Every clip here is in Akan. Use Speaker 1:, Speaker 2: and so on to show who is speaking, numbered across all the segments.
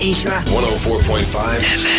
Speaker 1: Ishra
Speaker 2: 104.5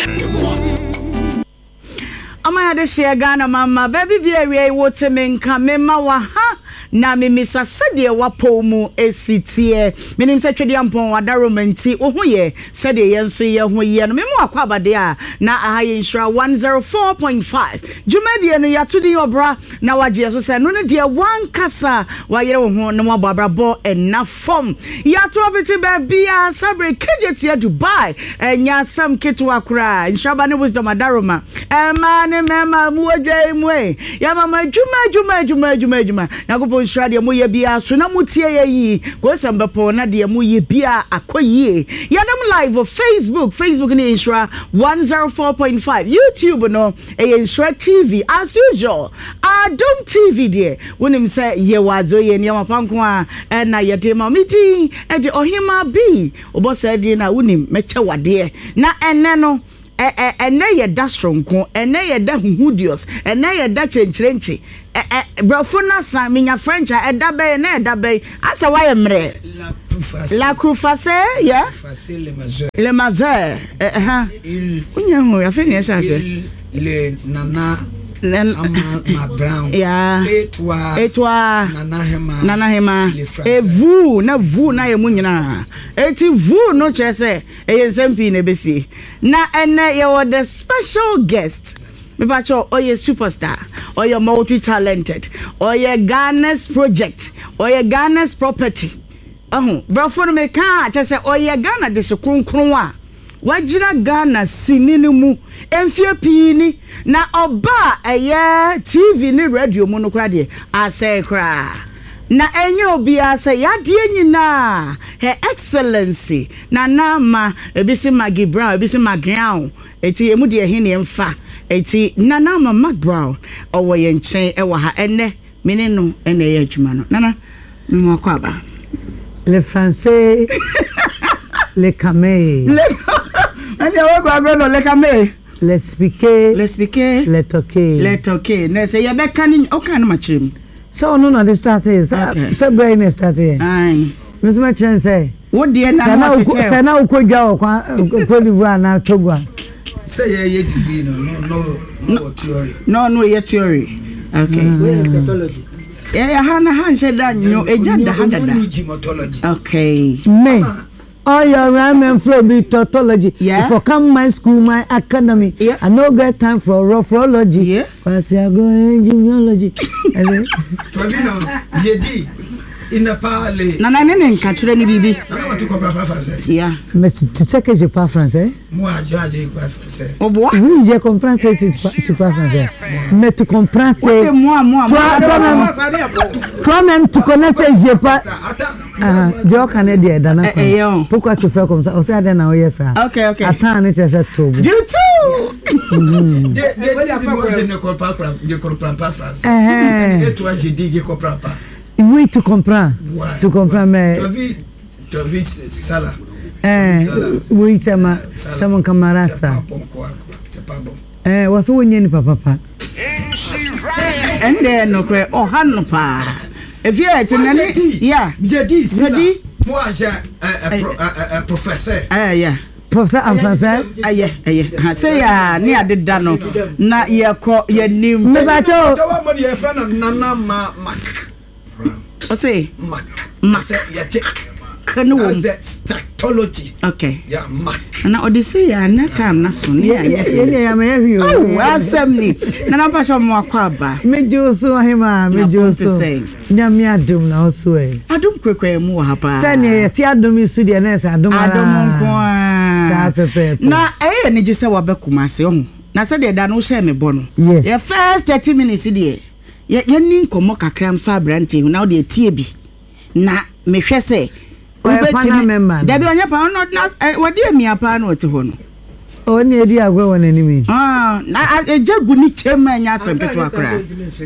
Speaker 2: FM.
Speaker 3: Amaya de share Ghana mama baby bi awie wote me nka me ma wa ha na me misa sede wapo mu esitie menim se twede ampon wada romanti wo ho ye sede ye nso ye ho ye no me mu akwa abade a na ahaye Ishra 104.5 jumadi no yatudi obra na waje so se no ne de wan kasa wa yere wo ho na mo abrabo ena fom yato beti baby a sabre kejetia Dubai enya sam ketu akra Ishra ba ne wisdom adaroma mema muodwe mwe ya mama juma na go Ishra de moye bia so na mutie yi go sambepo na de moye bia akoyie yadam live of Facebook ni Ishra 104.5 YouTube no Ishra TV as usual Adom TV de wonim say ye wazo ye ne mapanko a na ye de ma miti e de ohima bi obo say de na wonim meche wade na ene no ene ye da stronko ene ye da huhudios ene ye da chenchrenchi brofuna sa minya french e da be na e da be asa wa ye mre la croufase yeah le mazeur unya ho ya fini esa se
Speaker 4: le nana ma brown
Speaker 3: etwa nana hema vous na ye munyina eti vous no chese e sempi ne besi na ene ye was the special guest me pacho oye superstar oye multi-talented oye Ghana's project oye Ghana's property brofo no me ka chese oye Ghana de so kronkron a wajira Ghana sinini mu enfie piini na oba eye TV ni radio mu no kra de ase kra na enye obi ase yade nyina her excellency na nama ebisi Maggie Brown ebisi Magriao eti emu de ehine emfa eti nana mama Brown owo ye nchen ewa ha ene mene no ene ye adwuma no nana me mo akwa
Speaker 5: le français le camé
Speaker 3: Ani awo gwa no le camé
Speaker 5: le speaker
Speaker 3: le toquer na say ye be kan o kan ma chim
Speaker 5: so no the start is so brain start here
Speaker 3: ai
Speaker 5: Miss my chance say
Speaker 3: wo de na
Speaker 5: na ukodwa Cote d'Ivoire na Togo
Speaker 4: say ye degree no theory
Speaker 3: no ye theory okay
Speaker 4: pathology
Speaker 3: hana hanche da nyo ejada hadada okay
Speaker 5: me all your ramen flow be tautology. If I come my school, my academy, I no get time for raphrology. Cause I go engineology.
Speaker 4: Trovino, Jedi, in the parley.
Speaker 3: Nana nene kachure ni bibi.
Speaker 4: I want to comprendre français.
Speaker 3: Yeah.
Speaker 5: Mais tu sais que je parle français?
Speaker 4: Moi, je parle français.
Speaker 3: Oh bois?
Speaker 5: Oui, je comprends que tu parles français. Mais tu comprends c'est... Toi-même, tu connais que je parle... Je connais des dana. Pourquoi tu fais comme ça? Aussi, adène à oyer ça.
Speaker 3: Ok.
Speaker 5: Attends, on est à cette tour.
Speaker 3: Du tout!
Speaker 4: Je ne comprends pas français. Et toi, je dis que je ne comprends pas.
Speaker 5: Oui, tu comprends.
Speaker 4: Ouais,
Speaker 5: tu comprends, mais...
Speaker 4: Tu as vu, c'est ça là.
Speaker 5: Oui, c'est mon camarade ça.
Speaker 4: C'est pas bon quoi. C'est pas bon.
Speaker 5: What's où n'y a papa?
Speaker 3: And then, no, oh, Hanopa. If you are yeah,
Speaker 4: j'ai dit, moi j'ai un professeur.
Speaker 3: Yeah.
Speaker 5: Professeur en français?
Speaker 3: Yeah. Say ya ni adeda no na ye ko ye nim.
Speaker 5: Me ba cho.
Speaker 4: Mo dey friend nana mak.
Speaker 3: O say
Speaker 4: mak say ya take
Speaker 3: kanu wo
Speaker 4: stactology.
Speaker 3: Okay.
Speaker 4: Ya mak.
Speaker 3: Na odisi ya na time na so ni ya
Speaker 5: me hear
Speaker 3: oh assembly na na pasha mo akwa ba
Speaker 5: me joso hema me joso nyame adum na oso
Speaker 3: adum kwekwe mu ha pa
Speaker 5: sane ti adum isu de na sa adum
Speaker 3: nko
Speaker 5: sa pepe
Speaker 3: na ne gise wa bekuma se ho na se de da no hye me bo no ye first 30 minutes de ye ni nkomo kakra mfa brante na o de tie bi na me hwe se Dabi onye pa no wadi emi apa na oti ho no
Speaker 5: oni edi agwa won animi
Speaker 3: na ejagu ni chema nya sempeto akra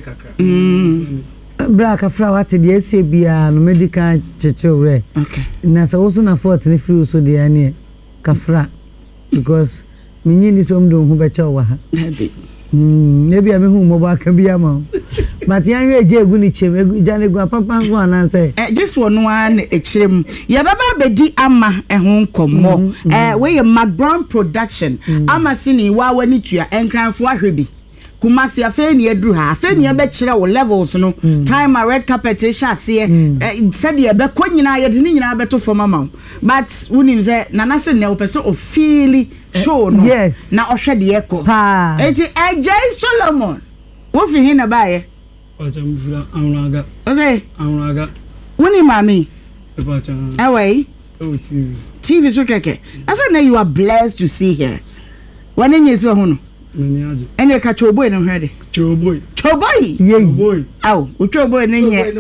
Speaker 5: bra ka fra wat de ese bia no medical chichore
Speaker 3: okay
Speaker 5: na so also na fort ni free so de ani ka fra because minyi ni so mdo hu be cha wa ha
Speaker 3: nabi
Speaker 5: nebi ame hu mo ba ka bia ma but yan we je egu ni chem egu jane gu papa ngo ananse
Speaker 3: just one one echirem ya baba bedi ama ehon komo we McBrown production ama sini wa wani tua enkranfo ahwebi Kumasi afeni edru ha afeni ebe kire wo levels no time a red carpet shase said ye be konyina ye de nyina be to form ama but unim say nana se ne opese o feel show no
Speaker 5: yes
Speaker 3: na ohwe de eko
Speaker 5: pa
Speaker 3: enti Ejay Solomon wo fi hin na bae
Speaker 1: Pacha mfira amraga
Speaker 3: ose
Speaker 1: amraga
Speaker 3: woni mami
Speaker 1: pacha
Speaker 3: away TV so keke asa na you are blessed to see here when nyesi wa hunu
Speaker 1: Naniaje.
Speaker 3: Ene ka choboy no hwede.
Speaker 1: Choboy.
Speaker 3: Choboy. Aw, o choboy ne nye.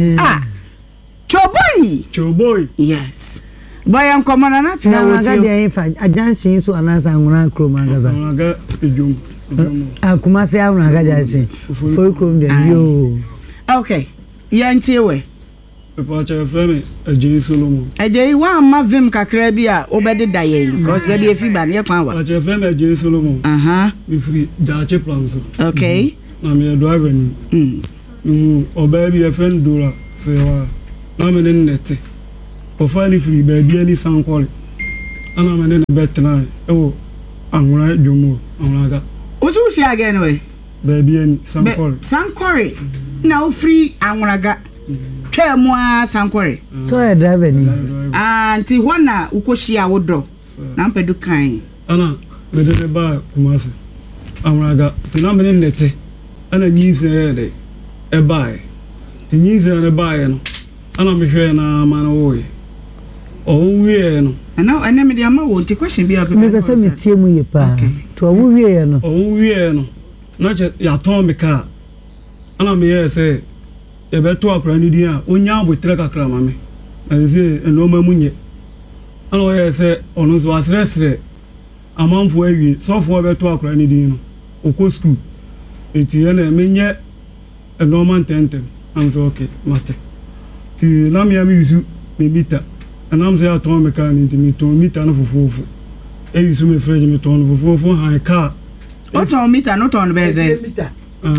Speaker 3: Choboy. Yes. Boy am komana na tina wo ti.
Speaker 5: Na ga fa ajansin so anasa nwura krom agaza.
Speaker 1: Nwura ejum.
Speaker 5: Akuma se awura ga jansin. For krom dem yo.
Speaker 3: Okay. Ya ntiwe.
Speaker 1: Pacha feme Ejay Solomon.
Speaker 3: Ejay wa ma vim kakra bi a obede da ye because we dey fiba ne kwan wa.
Speaker 1: Pacha feme Ejay Solomon.
Speaker 3: We
Speaker 1: free Jache plans.
Speaker 3: Okay.
Speaker 1: Na me driver ni. Oba bi friend Dora se wa. Na me ne nete. O fani free ba bi ani sankole. Ana me ne betna e wo anwura dwomo anwura.
Speaker 3: Osu shi again we.
Speaker 1: Ba bi ani sankole.
Speaker 3: Sankore. Na o free anwura Twemwa Sankore.
Speaker 5: So a driver ni.
Speaker 3: Anti hona ukoshia wodo. Na mpedu kan.
Speaker 1: Ana medede ba Kumasi. Amraga pina mene nete. Ana nyise de e bae. Ti nyise na bae no. Ana mehwe na ma no wo ye. O wie no.
Speaker 3: Ana me de ama wo ti question bi
Speaker 5: me pese me tie mu ye pa. To wo wie no.
Speaker 1: O wie no. Na che ya ton me ka. Ana me ye se ebe to akra ni din a onya abotre kakra ma me eze enoma munye ana o ye se onu zo asresre amanfo awie sofo ebe to akra ni din no oko school etie na menye enoma ntentem am so okay mate ti na me am yusu me mita ana am se aton me ka ni mi ton mita na fofofo e yusu me freje me ton fofofo han ka
Speaker 3: o ton mita no ton beze
Speaker 4: mita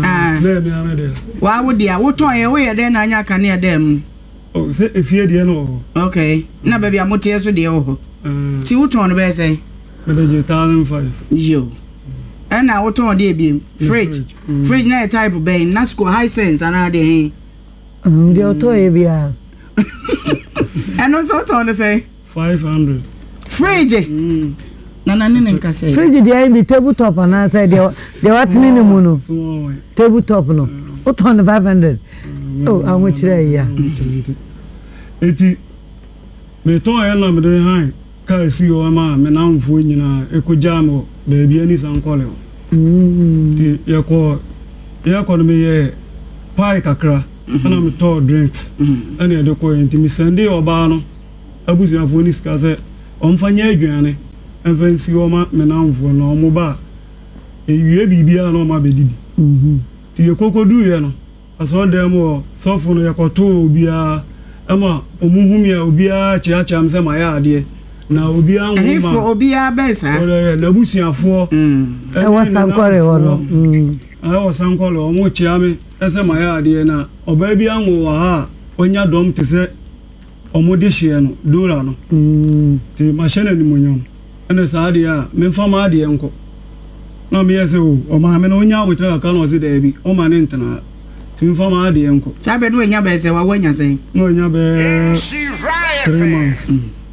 Speaker 3: wa wo dia wo ton ye wo ye den na anya ka ne dem
Speaker 1: oh se efie de no
Speaker 3: okay na ba bia motie so de wo ti wo ton be say
Speaker 1: me de 1005
Speaker 3: yo na wo ton de bi fridge na type be na school high sense ana de he
Speaker 5: de auto e bia
Speaker 3: and also ton say
Speaker 1: 500
Speaker 3: fridge na nka say
Speaker 5: fridge dey be table top and say they what ni mu no table top no o ton 500 oh awu chire ya
Speaker 1: eti me ton ya na me de han ka si o ma me na mfo nyina ekoja mo da bi ani sankole ti ya ko no me ye pie kakra ana me to drinks ana e de ko enti me sende oba no abusu afo ni ska se omfanya aduane enfansi oma menamfo no mo ba ewie bibia na oma bedidi ti yekokodu ye no aso dem o sofo no yekoto obia ama omuhumia obia chiacha mse ma ya ade na obia nwoma
Speaker 3: ehifo obia besa
Speaker 1: na busuafo
Speaker 5: e wasankore wono
Speaker 1: wasankore omo chiame ese ma ya ade na oba bia nwo ha onya dom te se omo de hye no dora no ti machine ni monyam ene saade a me fama ade enko na me yese o ma me no nya wotra ka no se da bi o ma ne ntena ti me fama ade enko
Speaker 3: sabe do nya be se wa wanya sen
Speaker 1: no nya be 3 months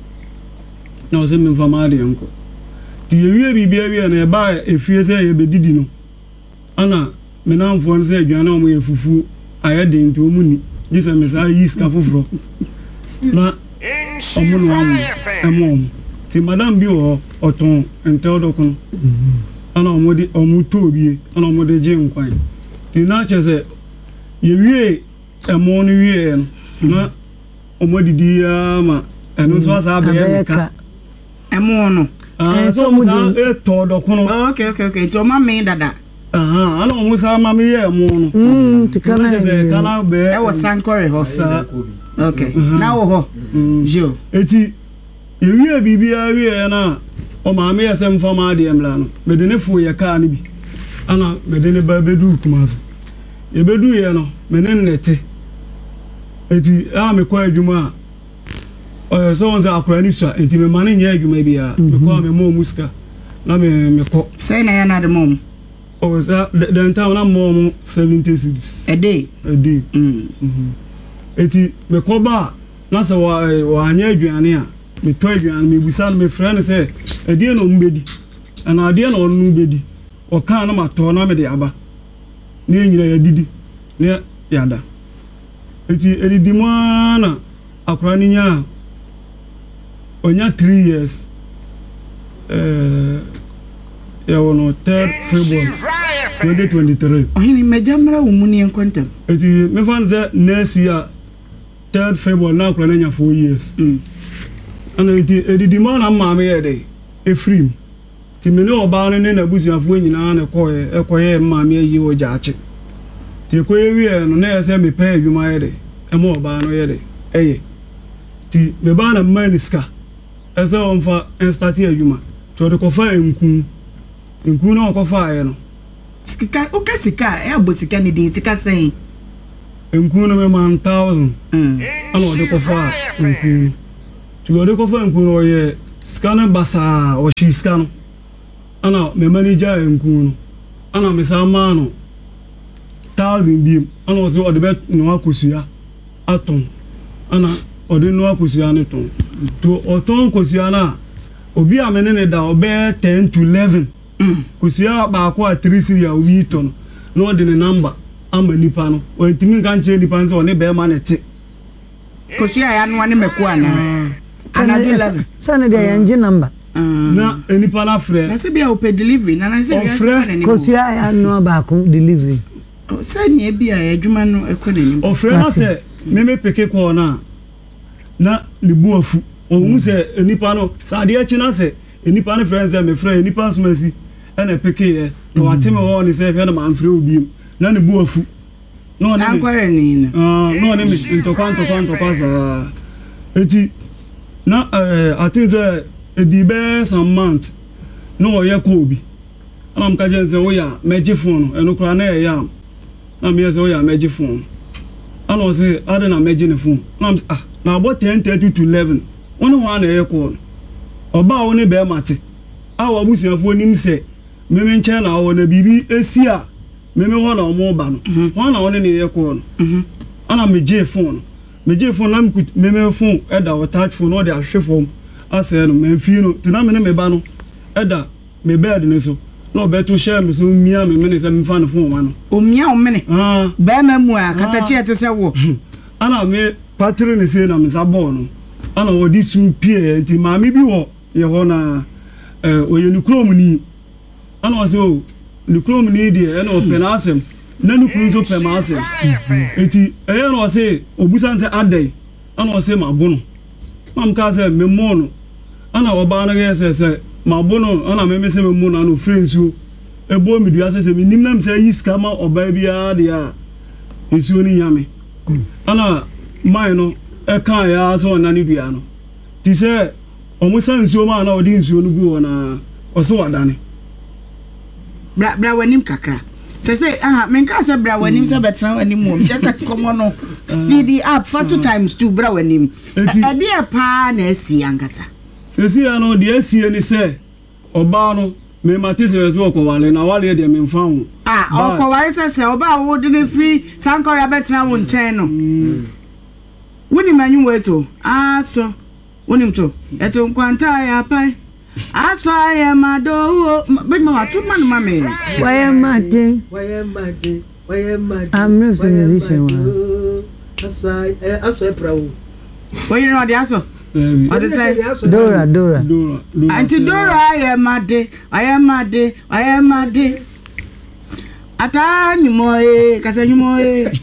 Speaker 1: no se me fama ade enko ti yewie bibia wi na e ba efie se ye bedidi no ana me na mfo no se adwana o mo ye fufu ayede nti o mu ni dise me sa yi ska foforo na omo no am emom ti madam bi o oton enteodo kun ana omodi omuto bie ana omodi je nkwan ti na chese ye wie emo no wie na omodi di ama eno so asa be ka
Speaker 3: emo no
Speaker 1: so mo sa etodo kun
Speaker 3: okay to ma me dada
Speaker 1: ana omo sa ma me ye emo no
Speaker 5: ti kana
Speaker 1: be
Speaker 3: e wo sankore ho okay na wo ho jo
Speaker 1: eti yewie bibia wie na o ma me yesem fama de emla no me de ne fo ye ka ne bi ana me de ne ba bedu Kumasi ebedu ye no menen nete eti a me kwa adwuma so on za akwa ni so enti me mane nya adwuma bia me kwa me mo muska na me ko
Speaker 3: say na ya na de mom
Speaker 1: oh the time na mo 70 cities
Speaker 3: a day
Speaker 1: eti me ko ba na se wa anya aduane a me to aduane me busa me friend say edie no mbedi ana adie no no mbedi o kan na ma to na me de aba ne nyina ya didi ne yada eti edidi mo na akwa ni nya onya 3 years ya wono 3rd February 2023
Speaker 3: ohini mejamra umuni enkontem
Speaker 1: eti me fan ze next year 3rd February na akwa nya 4 years ana eti edidi mo na maame ye de efrim ti me ne oba ne na busuafo nyina na ekoye maame yi wo jaache ti koye wi no na ese me pay adwuma ye de e mo oba no ye de eye ti me ba na maniska ese on fa start adwuma to de ko fa enku na ko fa ye no
Speaker 3: sika o ka sika e abosika ni de sika sen
Speaker 1: enku no me man 1000 ana de ko fa enku ti de ko fa enku no ye scanner basa o shi scanner ana me manager enku no ana me sama no 1000 bim ana o se o de bet no akosua aton ana o de no akosua ne ton to o ton kosua na obi amene ne da obe 10 to 11 kosua ba ko a 3 seria wi ton no de ne number amba nipa no o ntimi kan che nipa nso ne be ma ne te
Speaker 3: kosua ya no ne meko ana ana do 11
Speaker 5: so ne de yanji number
Speaker 1: na enipa na frɛ
Speaker 3: na se bia o pe delivery na na se bia se na ni
Speaker 5: kosua ya no ba ko delivery
Speaker 3: o se ni bia adwuma no ekɔ ni
Speaker 1: o frɛ na se me peke ko na ni bu afu o hu se enipa no sa de achi na se enipa ne frɛ se me frɛ enipa so masi na peke ye to ateme ho ni se hwɛ na man frɛ obi na ni bu afu no
Speaker 3: na kware ni na
Speaker 1: no ne me to kan sa eti na I think that the best month no ye ko bi am ka je nse wo ya meji phone eno kra na ye ya na me ye wo ya meji phone ana o se ade na meji ne phone na about 10:30 to 11 one na ye ko oba wo ne be mate awo busuafo nim se meme nche na wo na bibi esi a meme ho na omo ba no ho na wo ne ye ko ana meji phone na meme phone e da wo touch phone no de ahwe phone ase no menfi no tina me ne me ba no eda me bed ne so no beto share me so mia me ne se me fa no phone wa no
Speaker 3: o mia o mene ba ma mu a katachi ete se wo
Speaker 1: ana me patri ne se na me za ball no ana wo di sun pie nti ma me bi wo ye ho na o ye nu krom ni ana wo se o nu krom ni de e na o pena asem na nu krom so pema asem nti e ye no se obusan se adai ana wo se ma bono mam ka se me mo no ana oba na ge se ma bono ana me se me mo na no friendsu ebo mi dua se me nim na me se yi ska ma oba bia de a esu ni nyame ana mai no e kan ya so na ni dua no ti se omo san nsuo ma na odi nsuo no gu na o so wadane
Speaker 3: bra wanim kakra se men ka se bra wanim se betra wanim mo just like come no speedy up for 2 times 2 bra wanim e dia pa na asi ankasa
Speaker 1: esi ya no de asi ni se oba no me mate se so ko wale na wale de me mfa ho
Speaker 3: o ko wale se oba wo de ne free sanko ya betra wo nchen no woni manyu weto so woni mto eto nkwanta ya pai aso ya mado be ma watu man mame
Speaker 5: why mate I'm not a musician
Speaker 4: aso e prawo
Speaker 3: why you know the aso what is it
Speaker 5: Dora
Speaker 3: Auntie Dora I am mad ata nyumo kasa nyumo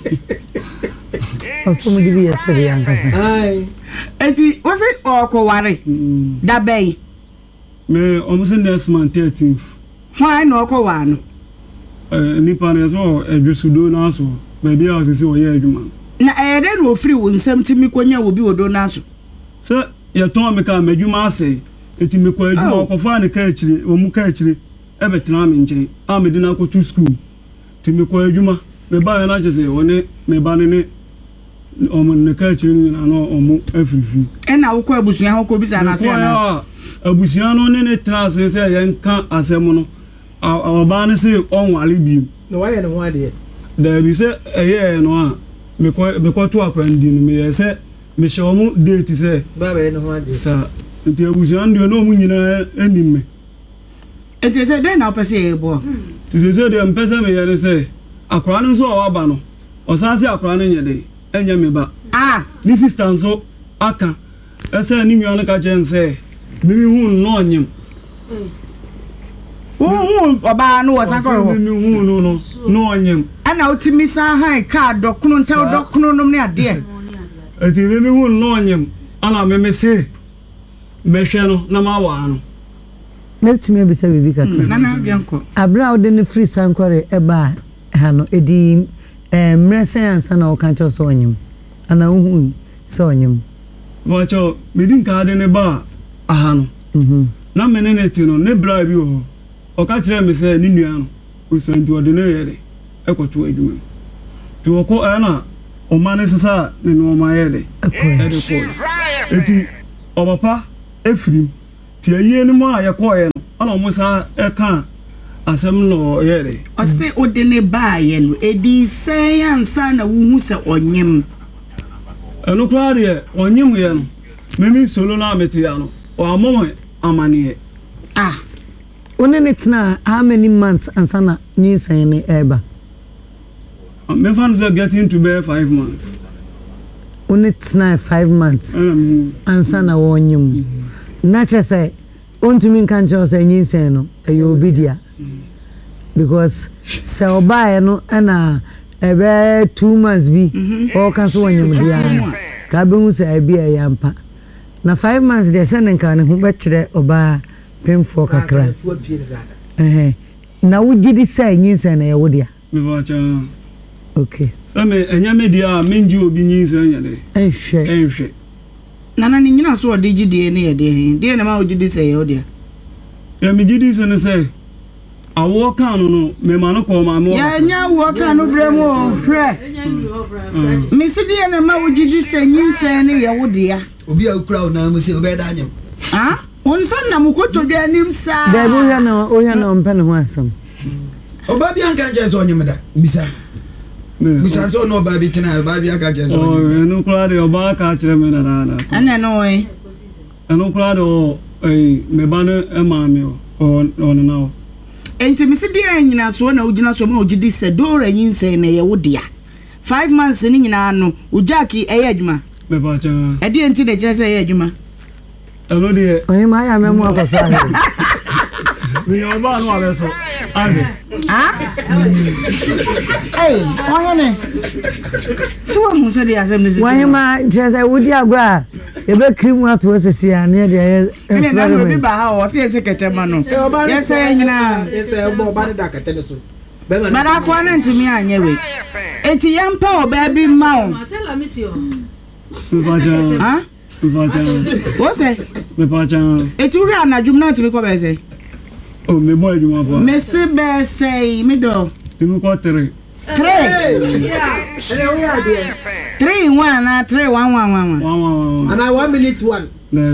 Speaker 5: oso mo dibi yesere yankasa
Speaker 3: enti was it ko ware da bay
Speaker 1: me almost next month 13th
Speaker 3: why no ko wa no
Speaker 1: nipa na so edwesudo na so baby house se wo ye adwuma
Speaker 3: na de no free wo nsam timi konya wo bi wodo na so
Speaker 1: so ye ton me ka madwuma ase eti me kwa adwuma ko fa ne ka akire wo mu ka akire e betena me nche a me di na ko to school ti me kwa adwuma me ba na je se woni me ba ne omo ne ka chiri ni na no omo afrifi
Speaker 3: na wo ko abusua ho ko bisa na se na
Speaker 1: abusua no ne tra se ye nka asem no oba ne se onwale bi
Speaker 4: no wa ye no ade
Speaker 1: da bi se eye no a me ko to akwandi no me ye se me show mu date se
Speaker 4: baba ye no ade
Speaker 1: sa nti abusua ndio no mu nyina anime
Speaker 3: enti se den na opese e bo
Speaker 1: ti se de mpese me ye se akwa no so wa ba no osanse akwa no nyede enya me ba ni sister nso aka ese ni nwa no ka je nse mimi hu no onyem
Speaker 3: oba no wasakoro
Speaker 1: mimi hu no onyem
Speaker 3: ana otimi san han ka dokunu nta dokunu no ne ade
Speaker 1: ati mimi hu no onyem ana meme se mehwe no na ma wa no
Speaker 5: neptime bi se bibi kakra
Speaker 3: nana bianko
Speaker 5: abra ode ne free sankore eba ha no edi mresen ansa na okancho so onyem ana hu so onyem
Speaker 1: wacho medin ka ade ne ba aha no na menene ti no ne bra bi o ka kire me se ni nua no o so ndi ode ne yede ekoto adwuma ti wo ko ana o mane sesa ne no ma yede ede ko eti o papa efrim ti aye ni mo aye ko ye no ana mo sa eka asem no yede
Speaker 3: o se ode ne ba ye no edi sen ansa na wo hu se onyem
Speaker 1: eno kware onyem ye no memi solo na meti ya no o amomo amane
Speaker 5: one tena how many months ansana nyinsan ne eba
Speaker 1: me fan is getting to be 5 months
Speaker 5: one tena 5 months ansana wonyem na chese ontumi nkan chose nyinsan no eyobidia because se obae no na ebe 2 months bi o kan so wonyem dia ka be hu se ebia yampa na 5 months de se nkan ne hu be kire oba pemfo kakra na wugidi say nyinsan na ye wodia
Speaker 1: me wacha
Speaker 5: okay
Speaker 1: ame enya media menji obi nyinsan nya de enhwe
Speaker 3: nana ni nyina so ode gidi ne ye de na ma wugidi say ye wodia
Speaker 1: ya me gidi se ne say awo kan no me ma no ko ma mo
Speaker 3: ya nya wo kan no bremo hwe me se de na ma wugidi say nyinsan ne ye wodia
Speaker 4: obi akura ona mu se obeda anyem
Speaker 3: onsan na mukoto de anim sa
Speaker 5: da bo ya na ompe ne ho asam
Speaker 4: oba bi anka je so onyem da bisa so no oba bi tina oba bi anka je so onyem
Speaker 1: no kura de oba ka kire me na
Speaker 3: ana no we
Speaker 1: eno kura do me ba no ema me o na o
Speaker 3: enti mi se de anyina so na ugina so ma ugidi se do ranyin se na ye wodia 5 months ni nyina no ujaki eye adwuma
Speaker 1: me ba cha
Speaker 3: e de enti de kire se eye adwuma
Speaker 1: eno de
Speaker 5: oyi ma ya memu akosa
Speaker 1: ni oba no abeso ande
Speaker 3: ohene so wa hu se de asem ni
Speaker 5: why ma jese wudi agwa ebe krimu ato osisi ya ne de
Speaker 3: ene na no bi ba ha o se ese kete ma no yes nyina
Speaker 4: yes bo ba da kete ne so
Speaker 3: bara ko na ntimi anye we enti yampa oba bi ma o what's it?
Speaker 1: Me pacha.
Speaker 3: It's you here na jumna to be ko be say.
Speaker 1: Oh, me boy juma pa.
Speaker 3: Me se be say me do.
Speaker 1: Timu ko 3.
Speaker 3: 3. Yeah. 3 1 na 3 1 1 1.
Speaker 1: 1
Speaker 4: and I 1 minute 1.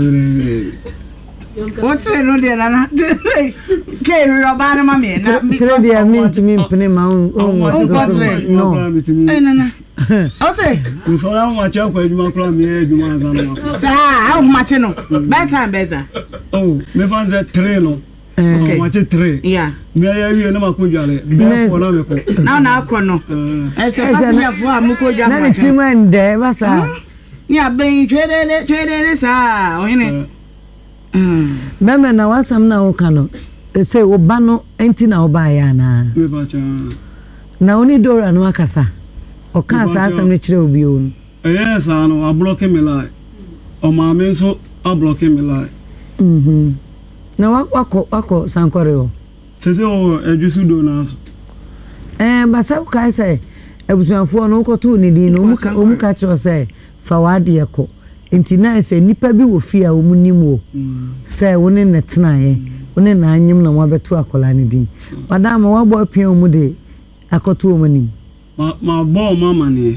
Speaker 3: What's it no there na? Ke roba na ma me na.
Speaker 5: 3 dia me to me pene ma
Speaker 3: no. Eh na. Ose
Speaker 1: we for am watch am kwa juma kula me juma zanu
Speaker 3: sa how much no by time beza
Speaker 1: oh me fan that 3 no okay watch 3
Speaker 3: yeah
Speaker 1: me ya wi na makojale be for na me ko
Speaker 3: na akono se passenger fo amukoja
Speaker 5: na ni timende basa
Speaker 3: ni aben twedele sa ohine
Speaker 5: meme na wasam na okano se oba no enti na oba ya na
Speaker 1: me bacha
Speaker 5: na oni dora no akasa o kan sa asam ne kire obi o
Speaker 1: yes ano a blocking me line o ma me so a blocking me line
Speaker 5: na wako sankore o
Speaker 1: tese o ejusu do na so
Speaker 5: basa kai sai ebusuafo no ko to ni di no omu ka kire sai fa wade yeko enti na se nipa bi wo fia o mu nimo sai woni ne tenaye woni na anyim na mo beto akola ni din wadama wabo apia o mu de akoto o manim
Speaker 1: ma bo mama ni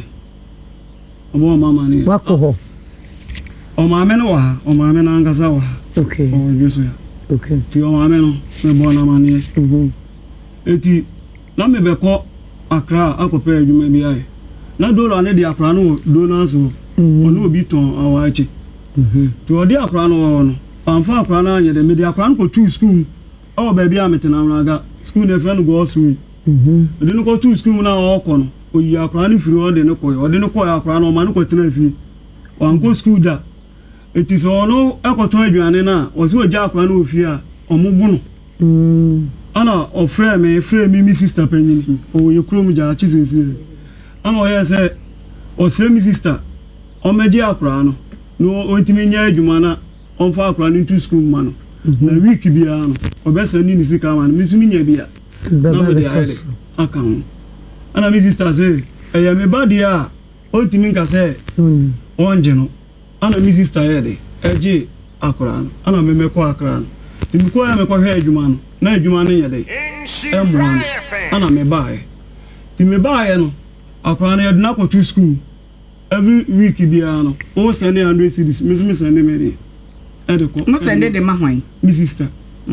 Speaker 5: wako ho
Speaker 1: o ma me no wa o ma me na ngasa wa
Speaker 5: okay
Speaker 1: o yeso ya
Speaker 5: okay
Speaker 1: ti o ma me no me bo na ma ni eti na me be ko Accra akope adwuma bi aye na dola ne di Accra no do na so ono obi ton awachi ti odi Accra no no amfa Accra na anya de me di Accra no ko tu school o ba bia metena mraga school na friend go school de no ko tu school na o ko no o yi Accra ni firi o de no ko Accra no ma no ko tena fi wan go school da eti so no ekoton aduane na o se o ja Accra no fi a omugu no ana o frame me mi sister penyin o ye krom ja chizezi ana o ye se o sre mi sister o meji Accra no o ntimi nya adwuma na on fa Accra ni to school ma no na week bia no o be se ni sika ma no mi sumi nya bia na me dia aka ho ana mi sister say e ya me ba dia o ntimi nka se onje no ana mi sister ye de eji Accra no ana me me ko Accra no timi ko ya me ko hwe adwuma no na adwuma no ye de ana me bae ti me bae no Accra na yedna ko to school every week bia no o send 100 cedis me send me de e de ko
Speaker 3: no send de ma hwan
Speaker 1: mi sister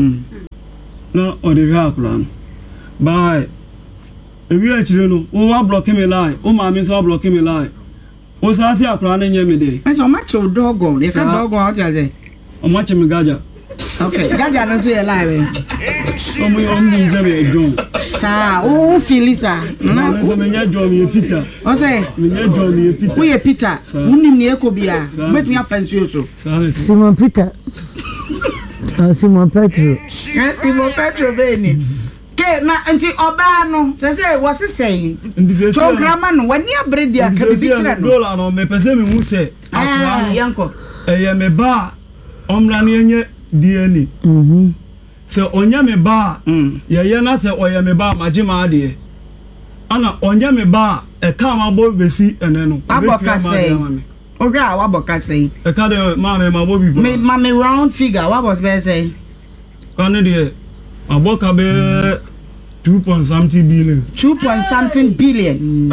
Speaker 1: no o de Accra no bae e wi a chire no o wa block me line o ma me so block me line o sa si Accra na nye me de
Speaker 3: me so ma che dogo e ka dogo o ja ze
Speaker 1: o ma che me gaja
Speaker 3: okay gaja no so ye live
Speaker 1: o mo nze me John
Speaker 3: sa o Felisa
Speaker 1: na o me nya John ye Peter
Speaker 3: o say
Speaker 1: me nya John ye Peter
Speaker 3: wo ye Peter unim ne ekobia betin afansuo so
Speaker 5: Simon Peter Simon Petro
Speaker 3: Simon Petro beni ke na nti oba no se wo se sei so grama no wani abredia ka bibi kire no
Speaker 1: dola no me pese me hu se
Speaker 3: Accra yanko
Speaker 1: eye me ba omra ne enye DNA se onya me ba ye na se oye me ba majima ade ana onya me ba e ka ma bo besi ene no
Speaker 3: aboka sei oga wa boka sei
Speaker 1: e ka de ma me ma bo bi
Speaker 3: me ma me round figure wa boss be say
Speaker 1: kan de aboka be 2.something billion
Speaker 3: 2.something billion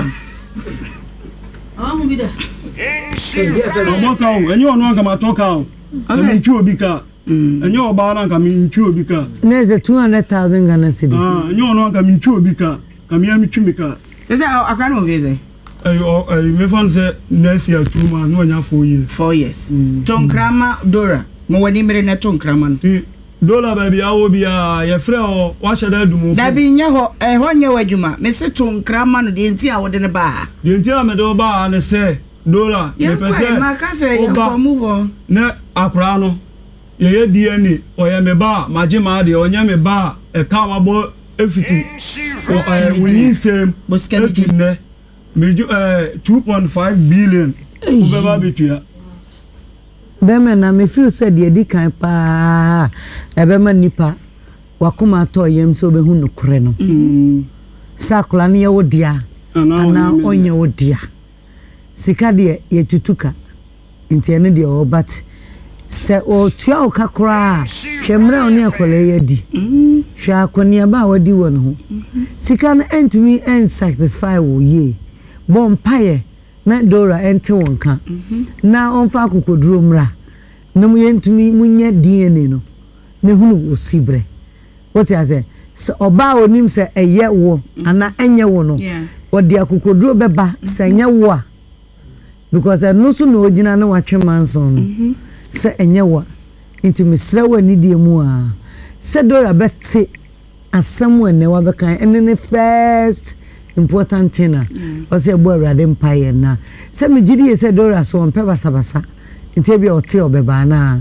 Speaker 6: amu bida
Speaker 1: aboka o enye onu aka ma toka o me nchu obi ka enye oba na ka me nchu obi ka
Speaker 5: na ze 200,000 Ghana cedis
Speaker 1: enye onu aka me nchu obi ka ka me am twi me ka
Speaker 3: se Accra no veze
Speaker 1: me fan say next year 2 months no nya 4 years
Speaker 3: tonkrama dora mo wani mere na tonkrama no
Speaker 1: dola baby awo bia ye frɛ o wa hyɛ dumu
Speaker 3: da bi nya ho ho nya wadwuma me se tonkrama no de nti a wode ne ba
Speaker 1: de nti a me de ba ne se dola me pese
Speaker 3: ma ka se ye ko mu ho
Speaker 1: na Accra no ye DNA o ye me ba magema de o nya me ba e ka ma bo efiti o we same ne me 2.5 billion o be ba betua
Speaker 5: bema na me feel said ye di kan pa ebema nipa wakoma to yem so be hu nokure no sakula ne ye wodia ana onye wodia sika de ye tutuka nti ene de o but se o tua o kakura hwemre oni akole ye di hwa akonia ba wadi won ho sika na entumi en satisfy wo ye bom paye na dora ente wonka na onfa kokoduro mra na mu yentumi munye DNA no ne hunu osibre what I say so oba onim se eye wo ana enye wo no odi akokoduro beba se enye wo a because no so no ogina na watwe manson no se enye wo nti misra wa ni die mu a se dora beti asam ene wa bekan ene ne first important thing o se bo awrade mpaye na se me gidi se dora so on pe basabasa nti bia o te obeba na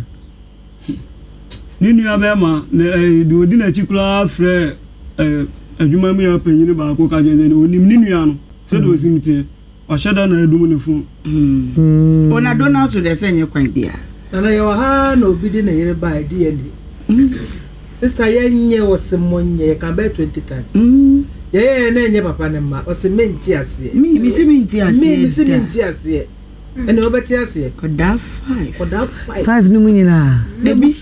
Speaker 1: ni nua be ma ne de odi na chikula frɛ adwuma mu ya panyini ba ko ka je ne onim ni nua no se do simtie o hyeda na edum ne fu
Speaker 3: ona dona so de se nye kwan bia
Speaker 6: na ye wa ha na obi de na yere ba di ye di sister ye nye wo se monye ka be 20 times ye na nye papa ne ma o se menti ase
Speaker 3: mi se menti
Speaker 6: ase ene obeti ase
Speaker 3: koda
Speaker 6: 5
Speaker 5: no munyina
Speaker 3: ebi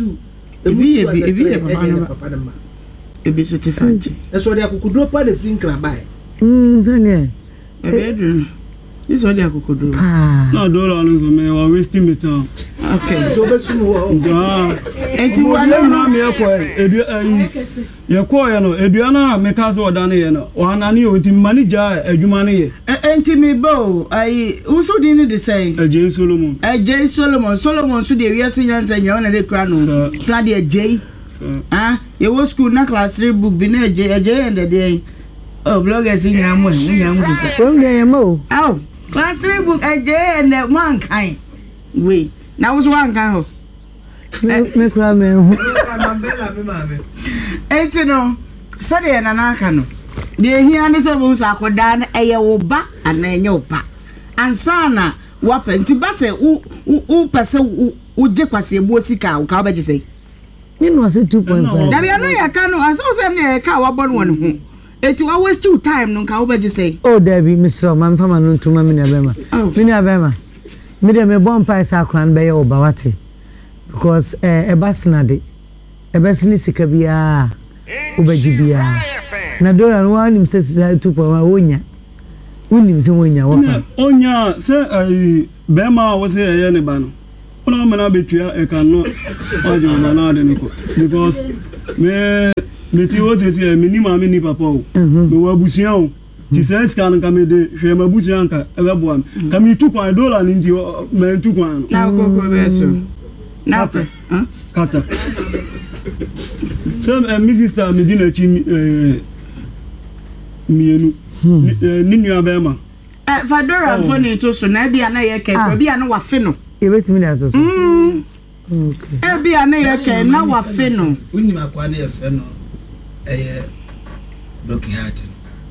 Speaker 3: papa
Speaker 6: ne ma
Speaker 3: ebi so te faje
Speaker 6: e so de akukudro pa le free nkra bai
Speaker 5: sane
Speaker 3: bedroom. This one they could do.
Speaker 1: No, dollar no so me wa wasting me time.
Speaker 3: Okay.
Speaker 6: So be sumo
Speaker 1: Ah.
Speaker 3: Enti wa
Speaker 1: na me ekọ ye kọ ye no eduana me ka so odane ye no wana ne oti manager adwuma ne ye.
Speaker 3: Enti me bo ai uso di ni de say.
Speaker 1: J Solomon.
Speaker 3: J Solomon so de wiase nyansa nya ona de kra no. Sa de J. Ah, you was school na class 3 book bi na J and the day. Oh, bloggers in your money, so say.
Speaker 5: From there mo.
Speaker 3: Oh, class 3 book J and that one kind. Wait. Now was one kind of.
Speaker 5: Me kra me.
Speaker 3: Enti no. Sade na na aka no. De hia ne se bo sa akoda na eye wo ba ana enye wo ba. Ansa na wa penti ba se u pese u je kwase ebu sika ka ba je sei.
Speaker 5: Ni no say 2.5.
Speaker 3: Da bia no ya ka no ansa o se na ka wa bon won ho. Eti wa waste your time no ka wo ba je sei.
Speaker 5: Oh Debbie, Mr. Man fama no ntuma me na bema. Me na bema. Me de me bon pa sa kran be ye wo ba wate. Because e basna de. E basni sika bia obaji bia. Na dora no anim se 2.1 onya. Unim se wonya wo fa.
Speaker 1: Onya se bema wo se ye ne ba no. Ona me na betua e kan no. Ojo ma na de niko. Because me ti wo te se me ni ma me ni papa o. Me wa busia o. Ti se scan ka me de hwe ma busia nka e be boa. Ka mi tu kwan dollar ni nti me tu kwan no.
Speaker 3: Na ko be so. Na pe.
Speaker 1: Kata. So my sister me di na chi mienu. Ni nua be ma.
Speaker 3: Fadora phone to so na bia na ye ke bia na wa fe no.
Speaker 5: E betimi na to so.
Speaker 3: Okay. Bia na ye ke na wa fe no.
Speaker 4: Uni makwa na ye fe no. Broken heart.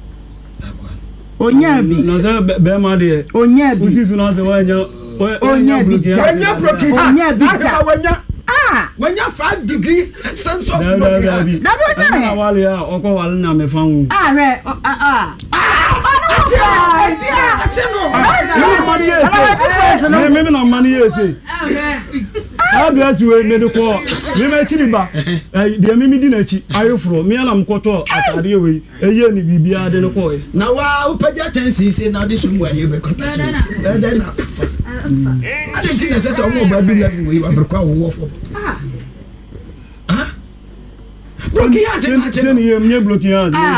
Speaker 3: Onya bi.
Speaker 1: Na se be ma de.
Speaker 3: Onya bi.
Speaker 1: Usi na se wanya.
Speaker 3: Onya bi.
Speaker 4: Onya broken heart.
Speaker 3: Onya bi.
Speaker 4: When you 5 degree sense of broken heart.
Speaker 1: Na wale ya oko wale na me fan. Me na money ese. How do you me de ko? Me me chiri ba. De me di na chi ayofro. Me na mkoto atade we. Eye ni bibia de no ko.
Speaker 4: Na wa upaja chance say na this one we be contact. Then na. I didn't think say so mo ba bi level we abrekwa wo for. Broken heart.
Speaker 1: Broken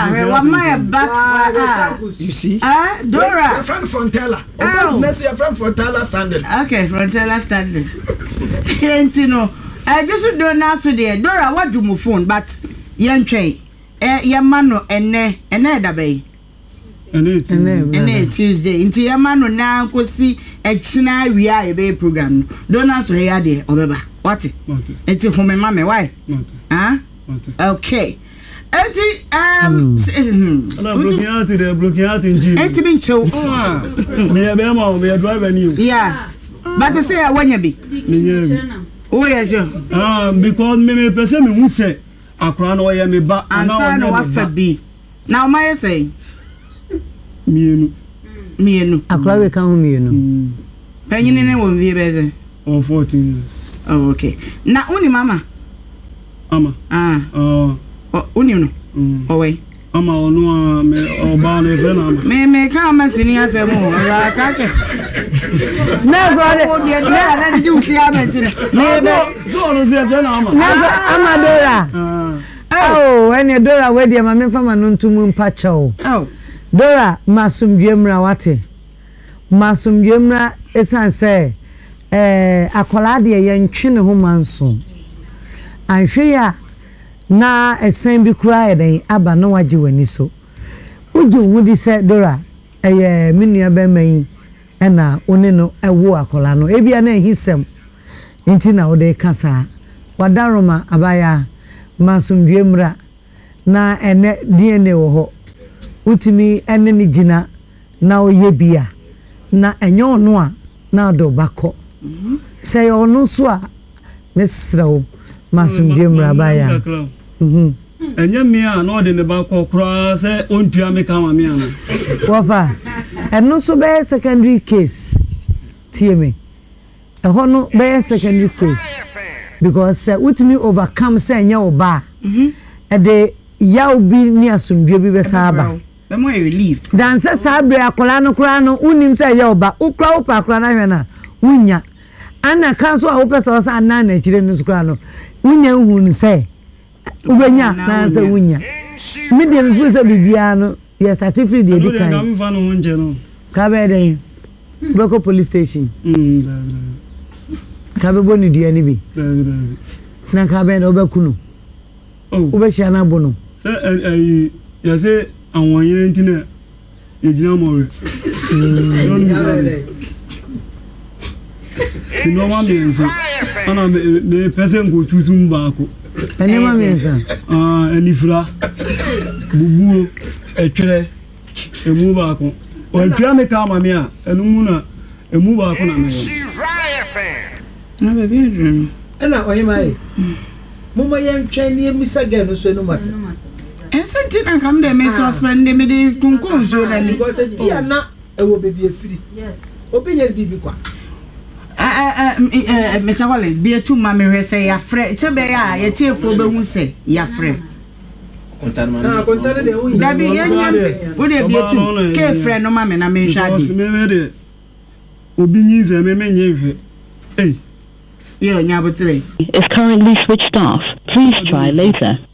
Speaker 4: heart. You see?
Speaker 3: Dora.
Speaker 4: Your friend Frontella. Your friend Frontella standing.
Speaker 3: Okay, Frontella standing. Kentino. I just don't know so there. Dora, what do my phone? But young train. Yamano ene da bay. And Tuesday. Into Yamano now could see a China we program. Don't answer here there, or what? It's a home, mammy. Why? Huh? Okay. Enti
Speaker 1: broken out in Jim.
Speaker 3: Enti bin show.
Speaker 1: Me be driver new.
Speaker 3: Yeah. But I say when you be. Oh yes you.
Speaker 1: Because me person me hu say akra na oye me ba
Speaker 3: na no wa bi. Now my say mienu.
Speaker 5: Akra we kan hu mienu.
Speaker 3: Penyin ne won vie be say.
Speaker 1: 14.
Speaker 3: Oh okay. Na uni mama.
Speaker 1: Ama.
Speaker 3: Uni no. Owe.
Speaker 1: Ama onu me oba no efe na ama.
Speaker 3: Me ka ma sini asemo. Ra ka che.
Speaker 5: Na brother.
Speaker 3: Na di uti amenti no. Me be.
Speaker 1: So no se efe na ama.
Speaker 5: Na Amadora. Oh, when you Dora we dia ma me fama no ntumu mpa chew.
Speaker 3: Oh.
Speaker 5: Dora masumdwemra wate. Masumdwemra esan say akola de ye ntwe ne ho manso. Anhwe ya na esen bi kura eden aba no waje wani so. Uju wudi se Dora menua be man na one no ewo akola no ebia na hisem nti na ode kasa wadaroma abaya masumdwemra na ene DNA wo ho utimi ene ni gina na oye bia na enye ono a na do bako say ono so a mesrawo masumdwemra abaya
Speaker 1: enye me a na ode ne bako kura se ontua me ka ma me ana
Speaker 5: wafa eno so be secondary case tie me ho no be secondary case because utimi overcome say enye oba e de yaw bi ni asumdwe bi be saba
Speaker 3: the more relieved.
Speaker 5: Dansa sabre akola no kura no unim say ye oba ukra upa akora na hwe na wunya ana kan so a wo pese o sa na na chire no kura no wunya hu ni say ubenya na say wunya me de me fu say bibia no ye certificate de di kan
Speaker 1: am fa no nje no
Speaker 5: ka be den beko police station ka be boni dia ni bi na ka be no obeku no obehia na bo no
Speaker 1: ya say àwọn yẹn ti na ejina mo re ti no ma me nsa ana me person go tutu ba ko
Speaker 5: ene ma me nsa
Speaker 1: enifra bubuo etwere emu ba ko o tua me ka ma me a enu mu na emu ba ko na me
Speaker 3: na be bi edru
Speaker 6: ena oyema mo yen twen ni emisa ga no so no masa
Speaker 3: Ensanti na kam de me suspend me de kunkun so na ni
Speaker 6: because dia na e wo baby afiri yes obi nya bibi kwa
Speaker 3: Mr. Wallace be too ma me hwe say ya frɛ te be ya ye tiefo be hu say ya frɛ
Speaker 6: kontane de hu
Speaker 3: da bi ye nya wo de be too ke frɛ no ma me na me hwade
Speaker 1: me de obi nyi ze me nye hwe
Speaker 3: yo nya botre
Speaker 7: is currently switched off. Please try later.